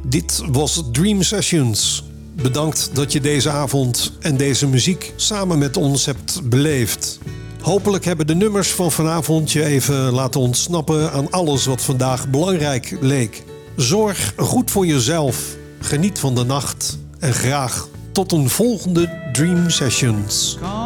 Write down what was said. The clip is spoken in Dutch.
Dit was Dream Sessions. Bedankt dat je deze avond en deze muziek samen met ons hebt beleefd. Hopelijk hebben de nummers van vanavond je even laten ontsnappen aan alles wat vandaag belangrijk leek. Zorg goed voor jezelf, geniet van de nacht en graag tot een volgende Dream Sessions.